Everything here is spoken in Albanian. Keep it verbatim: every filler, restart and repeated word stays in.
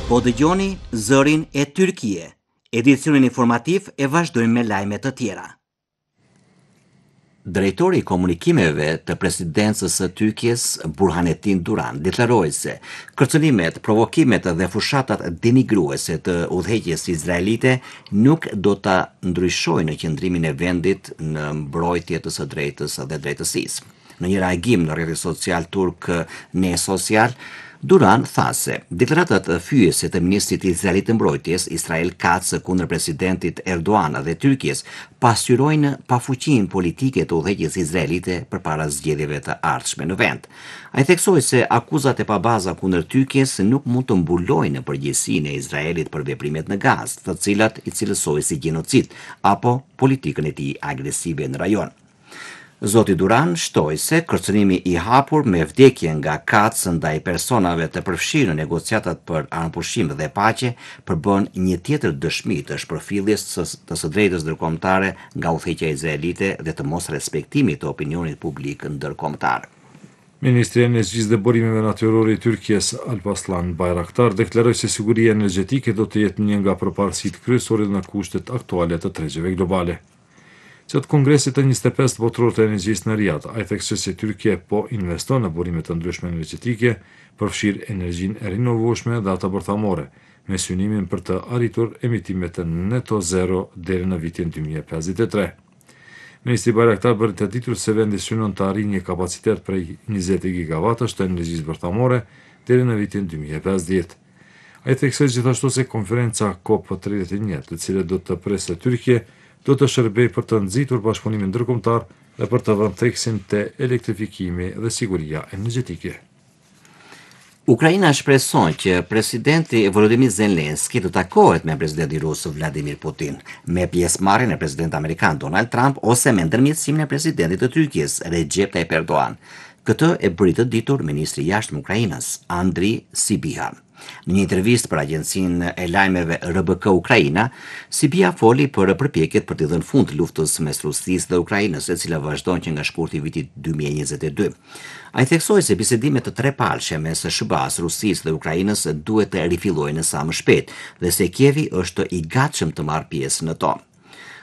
Po dëgjoni zërin e Tyrkie. Edicionin informativ e vazhdojmë me lajme të tjera. Drejtori i komunikimeve të presidencës së Tyrkisë, Burhanettin Duran, deklaroi se kërcënimet, provokimet dhe fushatat denigruese të udhëheqjes izraelite nuk do ta ndryshojnë qëndrimin e vendit në mbrojtje të së drejtës dhe drejtësisë. Në një reagim në rrjetin social turk Ne Social, Duran tha se deklaratat fyese të ministrit izraelit të mbrojtjes, Israel Katz, kundër presidentit Erdogan dhe Tyrkisë pasqyrojnë pafuqinë politike të udhëheqjes izraelite përpara zgjedhjeve të ardhshme në vend. Ai theksoi se akuzat e pabaza kundër Tyrkisë nuk mund të mbulojnë përgjegjësinë e Izraelit për veprimet në Gazë, të cilat i cilësoi si gjenocid apo politikën e tij agresive në rajon. Zoti Duran shtoi se kërcënimi i hapur me vdekje nga Katz ndaj personave të përfshirë në negociatat për anëpushim dhe paqe përbën një tjetër dëshmi të shpërfilljes të së drejtës ndërkombëtare nga udhëheqja izraelite dhe të mos respektimit të opinionit publik ndërkombëtar. Ministri i Energjisë dhe Burimeve Natyrore i Tyrkisë, Alparslan Bayraktar, deklaroi se siguria energjetike do të jetë një nga përparësitë kryesore në kushtet aktuale të tregjeve globale. Gjatë kongresit të njëzet e pesë botëror të energjisë në Riyadh, ai theksoi se Tyrkia po investon në burime të ndryshme energjetike, përfshirë energjinë e rinovueshme dhe ato bërthamore, me synimin për të arritur emitimet të neto zero deri në vitin dy mijë e pesëdhjetë e tre. Ministri Bayraktar bëri të ditur se vendi synon të arrijë një kapacitet prej njëzet gigawatësh të energjisë bërthamore deri në vitin dy mijë e pesëdhjetë. Ai theksoi gjithashtu se konferenca COP tridhjetë e një, të cilët do të presë Tyrkie, do të shërbej për të nxitur bashkëpunimin ndërkombëtar dhe për të vënë theksin te elektrifikimi dhe siguria energjetike. Ukraina shpreson që presidenti Volodymyr Zelensky të takohet me presidentin rus Vladimir Putin, me pjesëmarrjen e presidentit amerikan Donald Trump ose me ndërmjetësimin e presidentit të Tyrkisë Recep Tayyip Erdogan. Këtë e bëri të ditur ministri i jashtëm Ukrainës, Andriy Sybiha. Në një intervistë për agjencinë e lajmeve R B K Ukraina, Sybiha foli për përpjekjet për të dhënë fund luftës mes Rusisë dhe Ukrainës, e cila vazhdon që nga shkurti i vitit dy mijë e njëzet e dy. Ai theksoi se bisedimet të trepalshme mes S B A-s, Rusisë dhe Ukrainës duhet të rifillojnë sa më shpejt dhe se Kievi është i gatshëm të marrë pjesë në to.